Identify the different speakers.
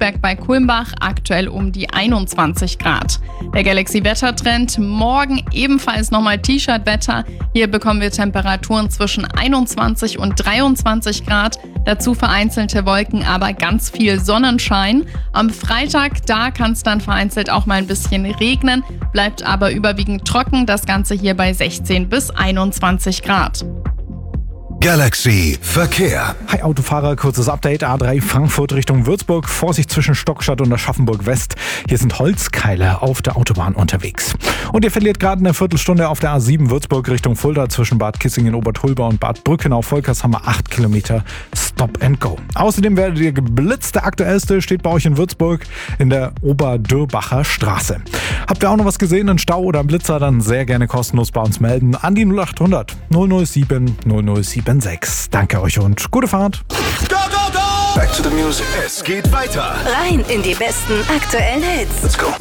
Speaker 1: Riesberg bei Kulmbach aktuell um die 21 Grad. Der Galaxy-Wettertrend, morgen ebenfalls nochmal T-Shirt-Wetter. Hier bekommen wir Temperaturen zwischen 21 und 23 Grad. Dazu vereinzelte Wolken, aber ganz viel Sonnenschein. Am Freitag, da kann es dann vereinzelt auch mal ein bisschen regnen, bleibt aber überwiegend trocken. Das Ganze hier bei 16 bis 21 Grad.
Speaker 2: Galaxy Verkehr.
Speaker 3: Hi Autofahrer, kurzes Update. A3 Frankfurt Richtung Würzburg. Vorsicht zwischen Stockstadt und Aschaffenburg West. Hier sind Holzkeile auf der Autobahn unterwegs. Und ihr verliert gerade eine Viertelstunde auf der A7 Würzburg Richtung Fulda zwischen Bad Kissingen, Obertulba und Bad Brückenau. Volkershammer 8 Kilometer Stop and Go. Außerdem werdet ihr geblitzt. Der aktuellste steht bei euch in Würzburg in der Oberdürbacher Straße. Habt ihr auch noch was gesehen, einen Stau oder einen Blitzer, dann sehr gerne kostenlos bei uns melden. An die 0800 007 007. Danke euch und gute Fahrt.
Speaker 2: Go, go, go! Back to the music. Es geht weiter.
Speaker 4: Rein in die besten aktuellen Hits.
Speaker 2: Let's go.